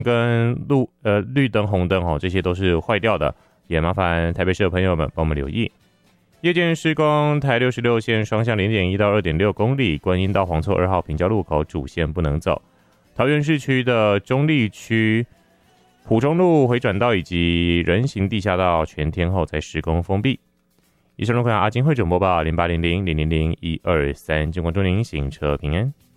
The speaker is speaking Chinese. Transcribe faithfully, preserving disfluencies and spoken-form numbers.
跟路呃绿灯、红灯哦，这些都是坏掉的，也麻烦台北市的朋友们帮我们留意。夜间施工，台六十六线双向 零点一 到 二点六 公里，观音到黄厝二号平交路口主线不能走。桃园市区的中立区埔中路回转道以及人行地下道全天候在施工封闭。以上路况阿金汇总播报零八零零零零零一二三，经过祝您行车平安。